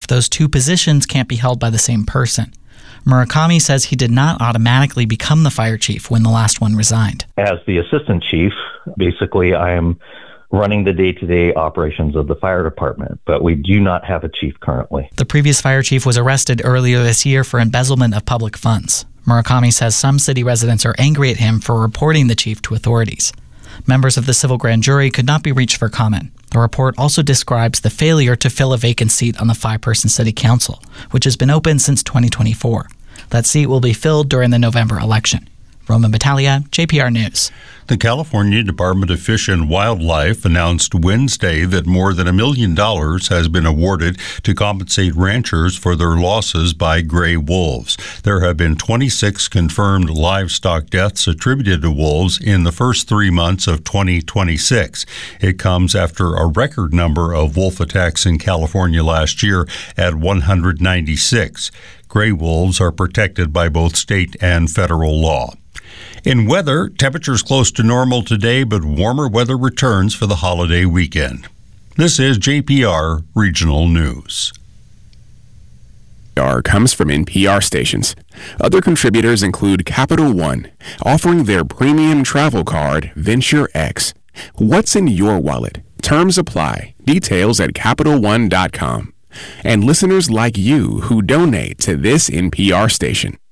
Those two positions can't be held by the same person. Murakami says he did not automatically become the fire chief when the last one resigned. As the assistant chief, basically I am running the day-to-day operations of the fire department, but we do not have a chief currently. The previous fire chief was arrested earlier this year for embezzlement of public funds. Murakami says some city residents are angry at him for reporting the chief to authorities. Members of the civil grand jury could not be reached for comment. The report also describes the failure to fill a vacant seat on the 5-person city council, which has been open since 2024. That seat will be filled during the November election. Roman Battaglia, JPR News. The California Department of Fish and Wildlife announced Wednesday that more than $1 million has been awarded to compensate ranchers for their losses by gray wolves. There have been 26 confirmed livestock deaths attributed to wolves in the first 3 months of 2026. It comes after a record number of wolf attacks in California last year at 196. Gray wolves are protected by both state and federal law. In weather, temperatures close to normal today, but warmer weather returns for the holiday weekend. This is JPR Regional News. Comes from NPR stations. Other contributors include Capital One, offering their premium travel card, Venture X. What's in your wallet? Terms apply. Details at CapitalOne.com. And listeners like you who donate to this NPR station.